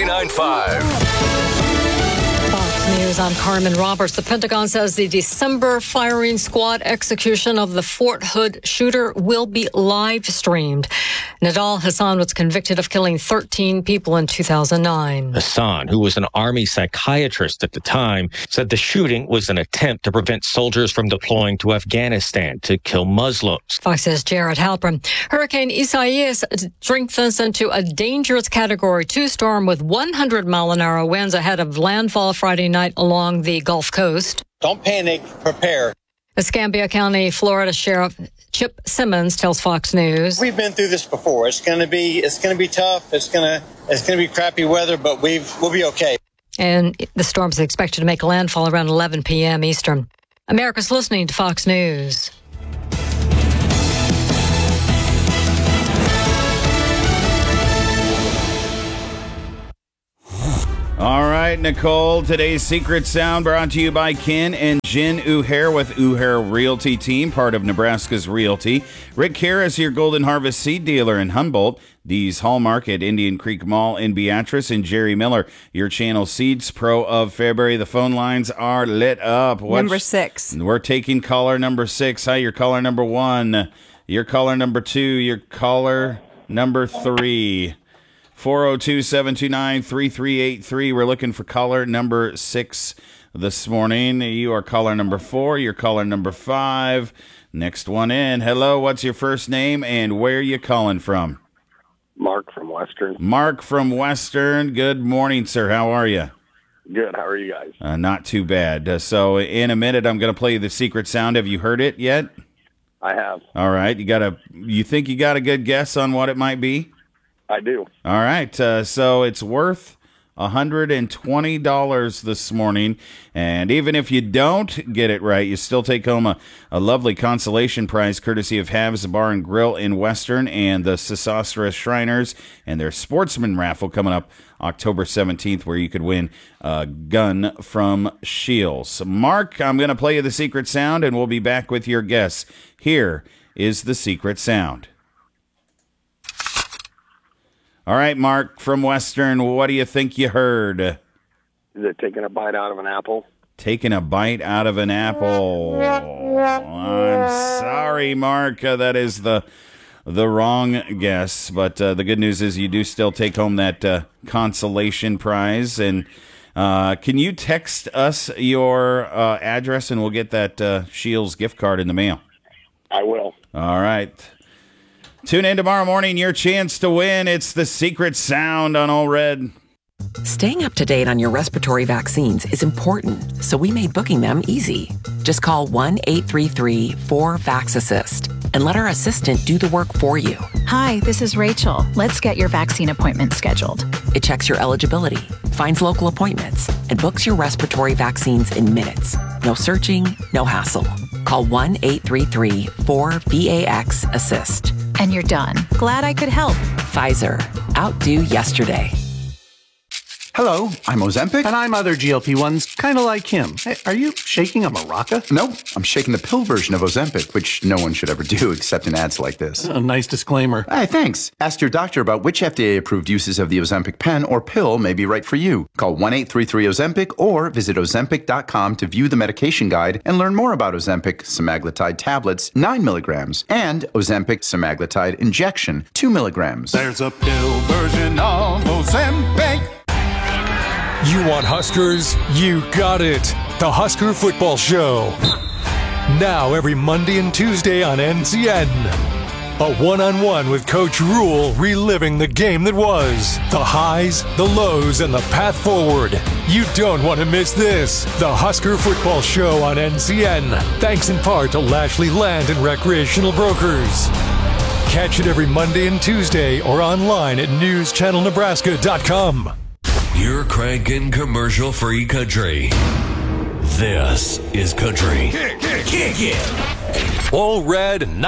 99.5. Fox News, I'm Carmen Roberts. The Pentagon says the December firing squad execution of the Fort Hood shooter will be live streamed. Nidal Hasan was convicted of killing 13 people in 2009. Hasan, who was an Army psychiatrist at the time, said the shooting was an attempt to prevent soldiers from deploying to Afghanistan to kill Muslims. Fox's Jared Halpern. Hurricane Isaias strengthens into a dangerous Category 2 storm with 100-mile-an-hour winds ahead of landfall Friday night along the Gulf Coast. Don't panic, prepare. Escambia County, Florida Sheriff Chip Simmons tells Fox News. We've been through this before. It's going to be tough. It's going to be crappy weather, but we'll be okay. And the storm is expected to make landfall around 11 p.m. Eastern. America's listening to Fox News. All right, Nicole, today's Secret Sound brought to you by Ken and Jen Uhair with Uhair Realty Team, part of Nebraska's Realty. Rick Harris, your Golden Harvest seed dealer in Humboldt. Dee's Hallmark at Indian Creek Mall in Beatrice. And Jerry Miller, your Channel Seeds Pro of February. The phone lines are lit up. Number 6. We're taking caller number 6. Hi, your caller number 1. Your caller number 2. Your caller number 3. 402-729-3383. We're looking for caller number 6 this morning. You are caller number 4. You're caller number 5. Next one in. Hello, what's your first name and where are you calling from? Mark from Western. Mark from Western. Good morning, sir. How are you? Good. How are you guys? Not too bad. So in a minute, I'm going to play you the secret sound. Have you heard it yet? I have. All right. You think you got a good guess on what it might be? I do. All right, so it's worth $120 this morning, and even if you don't get it right, you still take home a lovely consolation prize courtesy of Havs Bar and Grill in Western and the Sesostris Shriners and their Sportsman raffle coming up October 17th, where you could win a gun from Shields. Mark, I'm going to play you the secret sound, and we'll be back with your guess. Here is the secret sound. All right, Mark from Western, what do you think you heard? Is it taking a bite out of an apple? Taking a bite out of an apple. I'm sorry, Mark. That is the wrong guess. But the good news is you do still take home that consolation prize. And can you text us your address and we'll get that Shields gift card in the mail? I will. All right. Tune in tomorrow morning, your chance to win. It's the secret sound on All Red. Staying up to date on your respiratory vaccines is important, so we made booking them easy. Just call 1-833-4VAX-ASSIST and let our assistant do the work for you. Hi, this is Rachel. Let's get your vaccine appointment scheduled. It checks your eligibility, finds local appointments, and books your respiratory vaccines in minutes. No searching, no hassle. Call 1-833-4VAX-ASSIST. And you're done. Glad I could help. Pfizer. Outdo yesterday. Hello, I'm Ozempic. And I'm other GLP-1s, kind of like him. Hey, are you shaking a maraca? No, I'm shaking the pill version of Ozempic, which no one should ever do except in ads like this. A nice disclaimer. Hey, thanks. Ask your doctor about which FDA-approved uses of the Ozempic pen or pill may be right for you. Call 1-833-OZEMPIC or visit Ozempic.com to view the medication guide and learn more about Ozempic semaglutide tablets, 9 milligrams, and Ozempic semaglutide injection, 2 milligrams. There's a pill version of Ozempic. You want Huskers? You got it. The Husker Football Show. Now every Monday and Tuesday on NCN. A one-on-one with Coach Rule reliving the game that was. The highs, the lows, and the path forward. You don't want to miss this. The Husker Football Show on NCN. Thanks in part to Lashley Land and Recreational Brokers. Catch it every Monday and Tuesday or online at newschannelnebraska.com. You're cranking commercial-free country. This is country. Kick it. All Red.